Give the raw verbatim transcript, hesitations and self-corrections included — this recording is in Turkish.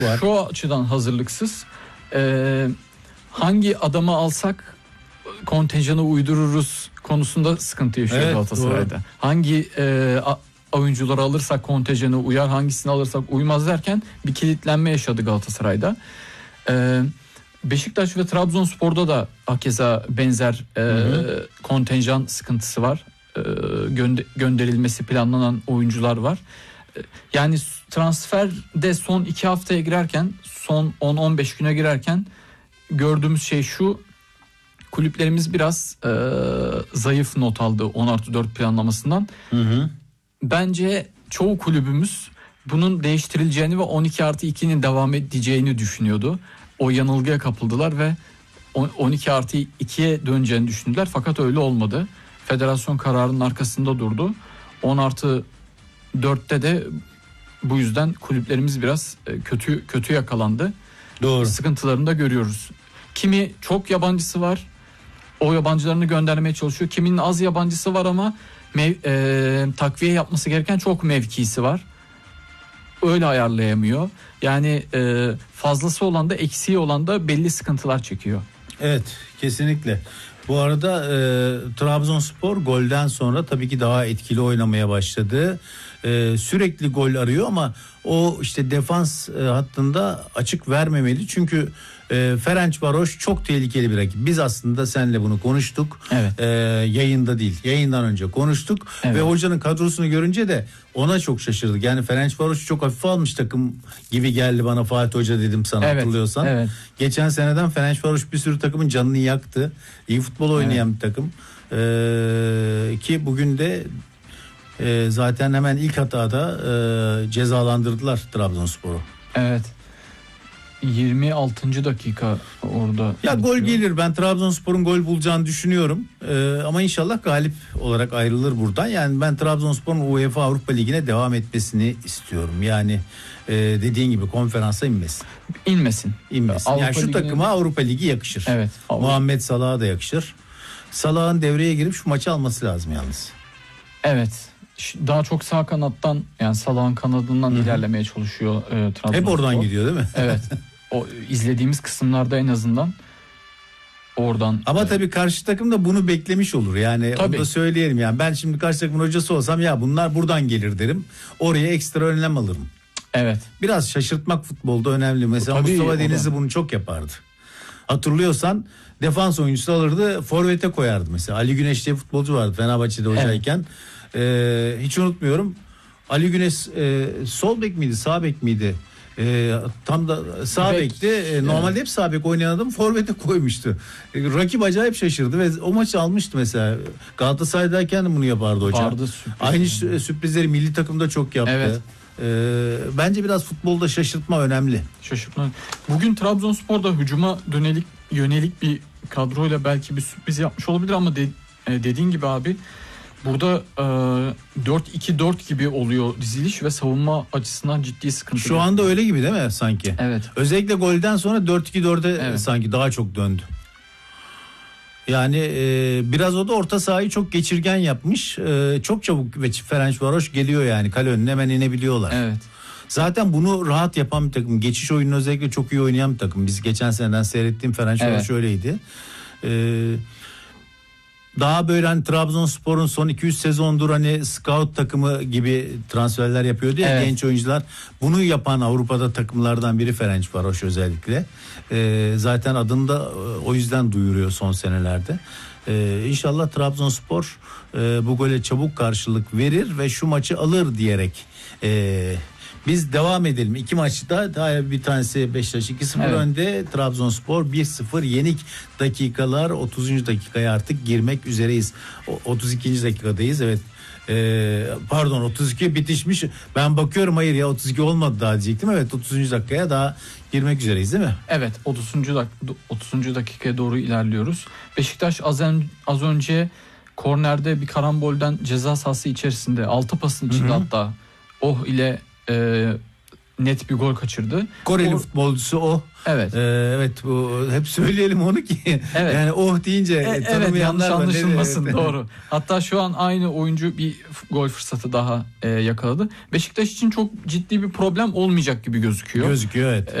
var. Şu açıdan hazırlıksız. Ee, hangi adamı alsak kontenjanı uydururuz konusunda sıkıntı yaşıyor evet, Galatasaray'da. Doğru. Hangi e, a, oyuncuları alırsak kontenjanı uyar, hangisini alırsak uymaz derken bir kilitlenme yaşadı Galatasaray'da. Ee, Beşiktaş ve Trabzonspor'da da hakeza benzer e, kontenjan sıkıntısı var. E, gönder- gönderilmesi planlanan oyuncular var. E, yani transferde son iki haftaya girerken, son on on beş güne girerken gördüğümüz şey şu: kulüplerimiz biraz e, zayıf not aldı on artı dört planlamasından. Hı hı. Bence çoğu kulübümüz bunun değiştirileceğini ve on iki artı ikinin devam edeceğini düşünüyordu. O yanılgıya kapıldılar ve on iki artı ikiye döneceğini düşündüler. Fakat öyle olmadı. Federasyon kararının arkasında durdu. on artı dörtte de bu yüzden kulüplerimiz biraz kötü kötü yakalandı. Doğru. Sıkıntılarını da görüyoruz. Kimi çok yabancısı var. O yabancılarını göndermeye çalışıyor. Kiminin az yabancısı var ama mev, e, takviye yapması gereken çok mevkisi var. Öyle ayarlayamıyor. Yani e, fazlası olan da eksiği olan da belli sıkıntılar çekiyor. Evet, kesinlikle. Bu arada e, Trabzonspor golden sonra tabii ki daha etkili oynamaya başladı. E, sürekli gol arıyor ama o işte defans e, hattında açık vermemeli. Çünkü e, Ferencvaroş çok tehlikeli bir rakip. Biz aslında seninle bunu konuştuk. Evet. E, yayında değil, yayından önce konuştuk. Evet. Ve hocanın kadrosunu görünce de ona çok şaşırdık. Yani Ferencvaroş çok hafife almış takım gibi geldi bana, Fatih Hoca dedim sana, evet, hatırlıyorsan. Evet. Geçen seneden Ferencvaroş bir sürü takımın canını yaktı. İyi futbol oynayan evet. bir takım. Ee, ki bugün de e, zaten hemen ilk hatada e, cezalandırdılar Trabzonspor'u. Evet. yirmi altıncı dakika orada. Ya bitiyor. Gol gelir, ben Trabzonspor'un gol bulacağını düşünüyorum. Ee, ama inşallah galip olarak ayrılır buradan. Yani ben Trabzonspor'un UEFA Avrupa Ligi'ne devam etmesini istiyorum. Yani e, dediğin gibi konferansa inmesin. İnmesin. İnmesin. Avrupa yani şu Ligi'ne... takıma Avrupa Ligi yakışır. Evet. Avrupa. Muhammed Salah'a da yakışır. Salah'ın devreye girip şu maçı alması lazım yalnız. Evet. Daha çok sağ kanattan, yani Salah'ın kanadından Hı-hı. ilerlemeye çalışıyor e, Trabzonspor. Hep oradan gidiyor değil mi? Evet. O izlediğimiz kısımlarda en azından oradan. Ama e... tabii karşı takım da bunu beklemiş olur. Yani tabii. Onu da söyleyelim. Yani ben şimdi karşı takımın hocası olsam ya bunlar buradan gelir derim. Oraya ekstra önlem alırım. Evet. Biraz şaşırtmak futbolda önemli. Mesela tabii, Mustafa Denizli bunu çok yapardı. Hatırlıyorsan defans oyuncusu alırdı, forvete koyardı mesela. Ali Güneş diye futbolcu vardı Fenerbahçe'de hocayken. Evet. Ee, hiç unutmuyorum. Ali Güneş e, sol bek miydi, sağ bek miydi? E, tam da sağ bek. bekti. E, normalde evet. hep sağ bek oynayan adam forvete koymuştu. E, rakip acayip şaşırdı ve o maçı almıştı mesela. Galatasaray'dayken de bunu yapardı hocam. Vardı, sürpriz. Aynı sürprizleri milli takımda çok yaptı. Evet. E, bence biraz futbolda şaşırtma önemli. Şaşırtma. Bugün Trabzonspor'da hücuma dönelik yönelik bir kadroyla belki bir sürpriz yapmış olabilir ama de, e, dediğin gibi abi, burada e, dört iki dört gibi oluyor diziliş ve savunma açısından ciddi sıkıntı. Şu anda öyle gibi değil mi sanki? Evet. Özellikle golden sonra dört iki dörde evet. sanki daha çok döndü. Yani e, biraz o da orta sahayı çok geçirgen yapmış. E, çok çabuk ve Ferencvaroş geliyor yani kale önüne hemen inebiliyorlar. Evet. Zaten bunu rahat yapan bir takım. Geçiş oyununu özellikle çok iyi oynayan bir takım. Biz geçen seneden seyrettiğim Ferencvaroş evet. öyleydi. Eee Daha böyle hani Trabzonspor'un son iki yüz sezondur hani scout takımı gibi transferler yapıyordu ya evet. genç oyuncular. Bunu yapan Avrupa'da takımlardan biri Ferencvaroş özellikle. Ee, zaten adını da o yüzden duyuruyor son senelerde. Ee, İnşallah Trabzonspor e, bu gole çabuk karşılık verir ve şu maçı alır diyerek e, biz devam edelim. İki maçta daha bir tanesi Beşiktaş iki sıfır evet. önde. Trabzonspor bir sıfır yenik. Dakikalar otuzuncu dakikaya artık girmek üzereyiz. O, otuz ikinci dakikadayız. Evet. Ee, pardon otuz iki bitişmiş. Ben bakıyorum hayır ya otuz iki olmadı daha diyecektim. Evet otuzuncu dakikaya daha girmek üzereyiz değil mi? Evet otuzuncu dak- otuzuncu dakikaya doğru ilerliyoruz. Beşiktaş az, en, az önce kornerde bir karambolden ceza sahası içerisinde altı pasın içinde Hı-hı. hatta oh ile Ee, net bir gol kaçırdı. Koreli o, futbolcusu o. Evet. Ee, evet bu hep söyleyelim onu ki. Evet. Yani oh deyince e, evet yanlış anlaşılmasın evet. Doğru. Hatta şu an aynı oyuncu bir gol fırsatı daha e, yakaladı. Beşiktaş için çok ciddi bir problem olmayacak gibi gözüküyor. Gözüküyor evet.